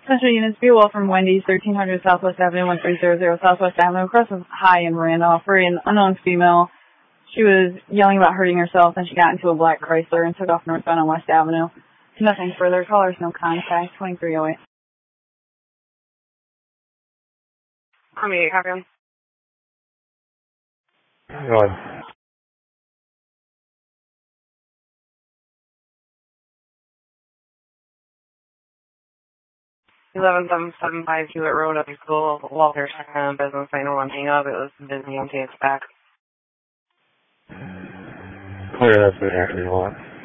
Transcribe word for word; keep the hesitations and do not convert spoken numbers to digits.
Central units, be well from Wendy's, thirteen hundred Southwest Avenue, one three zero zero Southwest Avenue, across the high in Randolph, for an unknown female. She was yelling about hurting herself, and she got into a black Chrysler and took off northbound on West Avenue. Nothing further. Callers no contact. twenty-three oh eight. I'm eight. Copy. Go ahead. eleven seven seven five Hewitt Road up in school. Walter checking on business. I know one hang up. It was busy and takes back. Clear that's the actually what?